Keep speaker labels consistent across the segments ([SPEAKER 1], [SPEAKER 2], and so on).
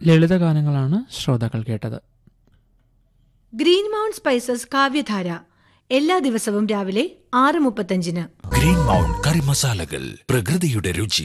[SPEAKER 1] ലളിതഗാനങ്ങളാണ് ശ്രോതാക്കൾ കേട്ടത്.
[SPEAKER 2] Green mount spices കാവ്യധാര എല്ലാ ദിവസവും രാവിലെ 6:35.
[SPEAKER 3] ഗ്രീൻ മൗണ്ട് കറി മസാലകൾ, പ്രകൃതിയുടെ രുചി.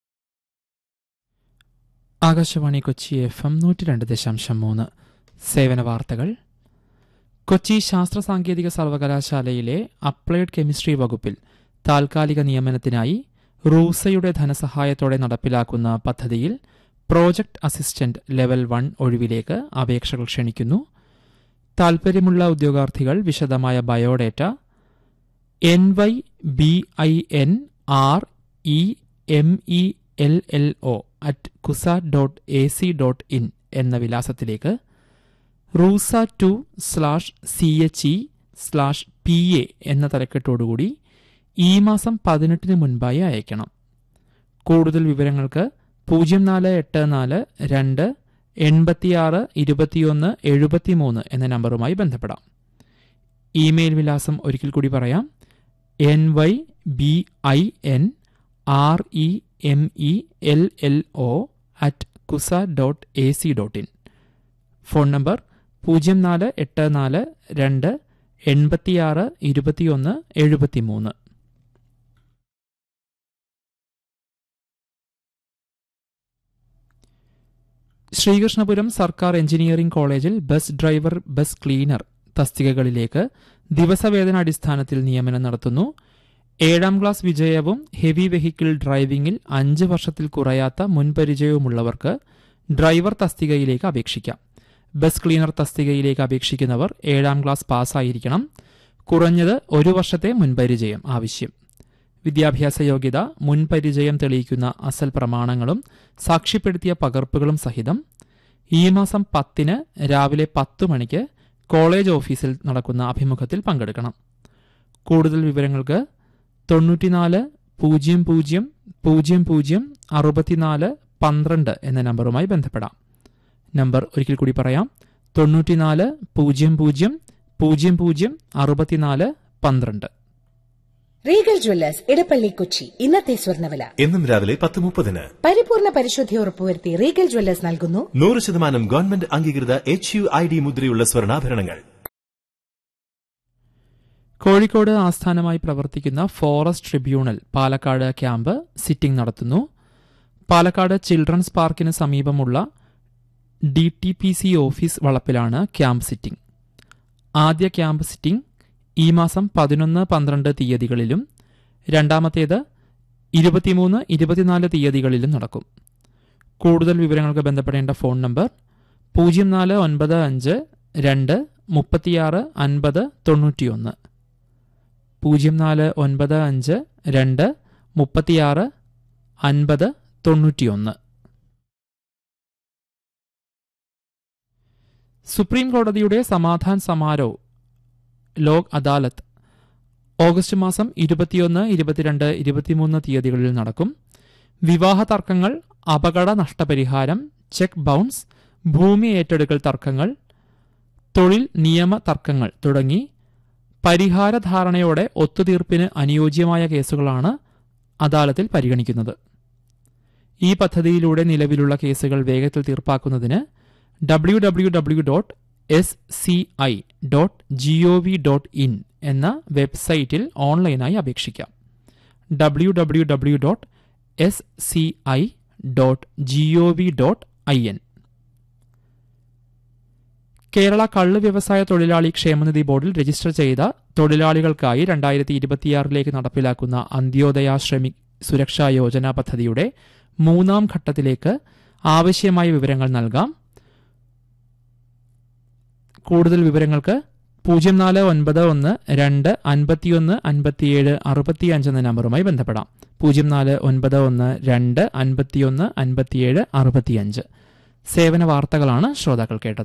[SPEAKER 1] ആകാശവാണി കൊച്ചി FM 102.3. സേവന വാർത്തകൾ. കൊച്ചി ശാസ്ത്ര സാങ്കേതിക സർവകലാശാലയിലെ അപ്ലൈഡ് കെമിസ്ട്രി വകുപ്പിൽ താൽക്കാലിക നിയമനത്തിനായി റൂസയുടെ ധനസഹായത്തോടെ നടപ്പിലാക്കുന്ന പദ്ധതിയിൽ പ്രോജക്ട് അസിസ്റ്റന്റ് ലെവൽ 1 ഒഴിവിലേക്ക് അപേക്ഷകൾ ക്ഷണിക്കുന്നു. താൽപ്പര്യമുള്ള ഉദ്യോഗാർത്ഥികൾ വിശദമായ ബയോഡേറ്റ nybimenello@kusa.ac.in എന്ന വിലാസത്തിലേക്ക് rusa2/che/pa എന്ന തലക്കെട്ടോടുകൂടി ഈ മാസം 18 മുൻപായി അയക്കണം. കൂടുതൽ വിവരങ്ങൾക്ക് 0442862173 എന്ന നമ്പറുമായി ബന്ധപ്പെടാം. ഇമെയിൽ വിലാസം ഒരിക്കൽ കൂടി പറയാം: nybimenello@kusa.ac.in. Phone number 0484286173. ശ്രീകൃഷ്ണപുരം സർക്കാർ എഞ്ചിനീയറിംഗ് കോളേജിൽ ബസ് ഡ്രൈവർ, ബസ് ക്ലീനർ തസ്തികകളിലേക്ക് ദിവസവേതനാടിസ്ഥാനത്തിൽ നിയമനം നടത്തുന്നു. 7ാം ക്ലാസ് വിജയവും ഹെവി വെഹിക്കിൾ ഡ്രൈവിംഗിൽ 5 വർഷത്തിൽ കുറയാത്ത മുൻപരിചയവുമുള്ളവർക്ക് ഡ്രൈവർ തസ്തികയിലേക്ക് അപേക്ഷിക്കാം. ബസ് ക്ലീനർ തസ്തികയിലേക്ക് അപേക്ഷിക്കുന്നവർ 7ാം ക്ലാസ് പാസ്സായിരിക്കണം. കുറഞ്ഞത് 1 വർഷത്തെ മുൻപരിചയം ആവശ്യം. വിദ്യാഭ്യാസ യോഗ്യത, മുൻപരിചയം തെളിയിക്കുന്ന അസൽ പ്രമാണങ്ങളും സാക്ഷ്യപ്പെടുത്തിയ പകർപ്പുകളും സഹിതം ഈ മാസം 10 രാവിലെ 10 മണിക്ക് കോളേജ് ഓഫീസിൽ നടക്കുന്ന അഭിമുഖത്തിൽ പങ്കെടുക്കണം. കൂടുതൽ വിവരങ്ങൾക്ക് 94 00 00 64 12 എന്ന നമ്പറുമായി ബന്ധപ്പെടാം. നമ്പർ ഒരിക്കൽ കൂടി പറയാം: 94 00 00 64 12.
[SPEAKER 4] Regal Jewellers Edappally Kochi. ഇന്നത്തെ സ്വർണ്ണവില
[SPEAKER 5] എന്നും രാവിലെ 10:30.
[SPEAKER 4] പരിപൂർണ പരിശുദ്ധി ഉറപ്പുവരുത്തി റീഗൽ ജ്വല്ലേഴ്സ് നൽകുന്നു
[SPEAKER 5] 100% ഗവൺമെന്റ് അംഗീകൃത HUID മുദ്രയുള്ള സ്വർണ്ണാഭരണങ്ങൾ.
[SPEAKER 1] കോഴിക്കോട് ആസ്ഥാനമായി പ്രവർത്തിക്കുന്ന forest tribunal Palakkad camp sitting നടത്തുന്നു. പാലക്കാട് ചിൽഡ്രൻസ് പാർക്കിന് സമീപമുള്ള DTPC ഓഫീസ് വളപ്പിലാണ് ക്യാമ്പ് സിറ്റിംഗ്. ആദ്യ ക്യാമ്പ് സിറ്റിംഗ് ഈ മാസം 11, 12 തീയതികളിലും രണ്ടാമത്തേത് 23, 24 തീയതികളിലും നടക്കും. കൂടുതൽ വിവരങ്ങൾക്ക് ബന്ധപ്പെടേണ്ട ഫോൺ നമ്പർ 0495 2 36 50 91 0495 2 36 50 91. സുപ്രീം കോടതിയുടെ സമാധാൻ സമാരോഹ് ലോക് അദാലത്ത് ഓഗസ്റ്റ് മാസം 21, 22, 23 തീയതികളിൽ നടക്കും. വിവാഹ തർക്കങ്ങൾ, അപകട നഷ്ടപരിഹാരം, ചെക്ക് ബൗൺസ്, ഭൂമി ഏറ്റെടുക്കൽ തർക്കങ്ങൾ, തൊഴിൽ നിയമ തർക്കങ്ങൾ തുടങ്ങി പരിഹാര ധാരണയോടെ ഒത്തുതീർപ്പിന് അനുയോജ്യമായ കേസുകളാണ് അദാലത്തിൽ പരിഗണിക്കുന്നത്. ഈ പദ്ധതിയിലൂടെ നിലവിലുള്ള കേസുകൾ വേഗത്തിൽ തീർപ്പാക്കുന്നതിന് www.sci.gov.in എന്ന വെബ്സൈറ്റിൽ ഓൺലൈനായി അപേക്ഷിക്കാം. www.sci.gov.in. കേരള കള്ള് വ്യവസായ തൊഴിലാളി ക്ഷേമനിധി ബോർഡിൽ രജിസ്റ്റർ ചെയ്ത തൊഴിലാളികൾക്കായി 2026 നടപ്പിലാക്കുന്ന അന്ത്യോദയ ശ്രമിക് സുരക്ഷാ യോജന പദ്ധതിയുടെ 3ാം ഘട്ടത്തിലേക്ക് ആവശ്യമായ വിവരങ്ങൾ നൽകാം. കൂടുതൽ വിവരങ്ങൾക്ക് 0491 2 51 57 65 എന്ന നമ്പറുമായി ബന്ധപ്പെടാം. 0491 2 51 57 65. സേവന വാർത്തകളാണ് ശ്രോതാക്കൾ കേട്ടത്.